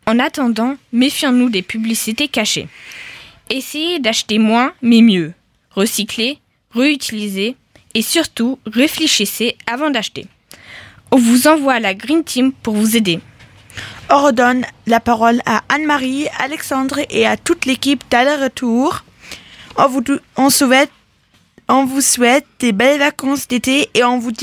En attendant, méfions-nous des publicités cachées. Essayez d'acheter moins, mais mieux. Recyclez, réutilisez et surtout, réfléchissez avant d'acheter. On vous envoie à la Green Team pour vous aider. On redonne la parole à Anne-Marie, Alexandre et à toute l'équipe d'Aller-Retour. On vous souhaite des belles vacances d'été et on vous dit